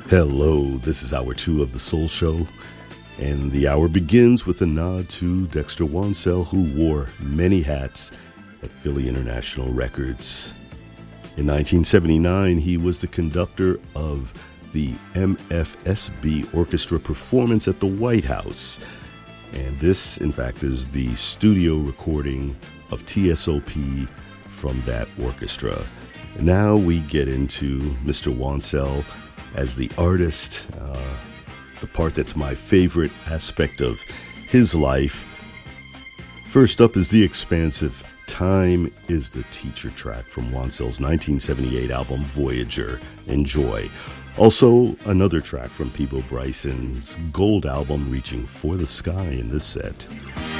Hello, this is Hour 2 of The Soul Show, and the hour begins with a nod to Dexter Wansel, who wore many hats at Philly International Records. In 1979, he was the conductor of the MFSB Orchestra performance at the White House, and this, in fact, is the studio recording of TSOP from that orchestra. And now we get into Mr. Wansel as the artist, the part that's my favorite aspect of his life. First up is the expansive Time is the Teacher track from Wansel's 1978 album Voyager. Enjoy. Also, another track from Peabo Bryson's gold album Reaching for the Sky in this set.